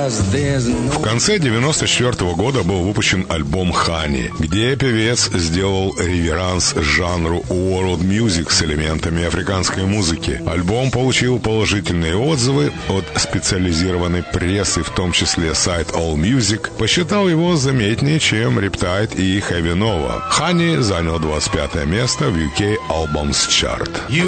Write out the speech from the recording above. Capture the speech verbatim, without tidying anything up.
В конце девяносто четвёртого года был выпущен альбом «Honey», где певец сделал реверанс жанру world music с элементами африканской музыки. Альбом получил положительные отзывы от специализированной прессы, в том числе сайт AllMusic посчитал его заметнее, чем Riptide и Heavy Nova. «Honey» занял двадцать пятое место в ю кей Albums Chart.